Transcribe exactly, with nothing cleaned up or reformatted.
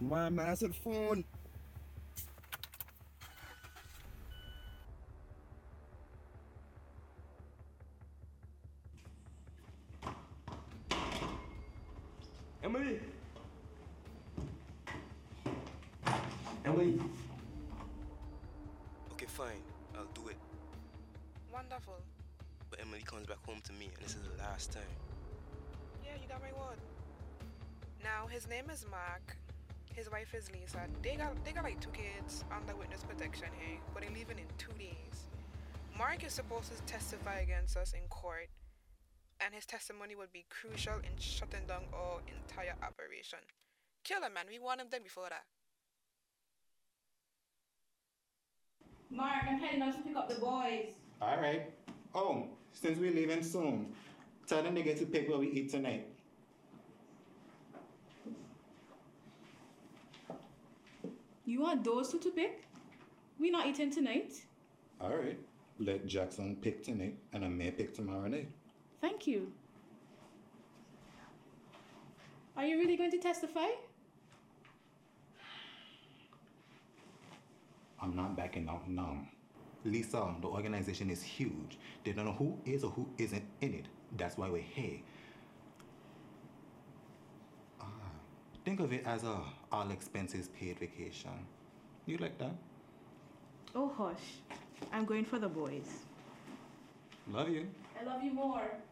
Come on, man, answer the phone. Emily! Emily! Okay, fine. I'll do it. Wonderful. But Emily comes back home to me, and this is the last time. Yeah, you got my word. Now, his name is Mark. His wife is Lisa. They got they got like two kids under witness protection here, but they're leaving in two days. Mark is supposed to testify against us in court, and his testimony would be crucial in shutting down our entire operation. Kill him, man. We want him dead before that. Mark, I'm heading out to pick up the boys. All right. Oh, since we're leaving soon, tell them they get to pick what we eat tonight. You want those two to pick? We not eating tonight. All right. Let Jackson pick tonight, and I may pick tomorrow night. Thank you. Are you really going to testify? I'm not backing out now. Lisa, the organization is huge. They don't know who is or who isn't in it. That's why we're here. Ah, think of it as a all expenses paid vacation. You like that? Oh, hush. I'm going for the boys. Love you. I love you more.